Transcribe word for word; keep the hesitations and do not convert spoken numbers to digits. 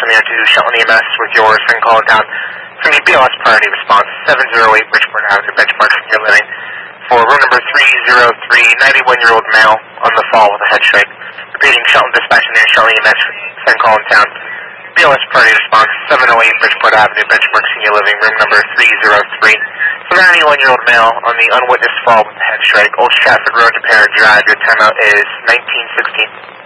coming out to Shelton E M S with your friend calling down from the B L S priority response, seven oh eight Bridgeport Avenue, benchmark from your living, for room number three oh three, ninety-one-year-old male on the fall with a head strike. Repeating, Shelton dispatch near Shelton E M S, friend calling down. B L S priority response, seven oh eight Bridgeport Avenue, benchmark senior living, room number three oh three. For the ninety-one-year-old male on the unwitnessed fall with the head strike, Old Stratford Road to Parrot Drive, your timeout is nineteen sixteen.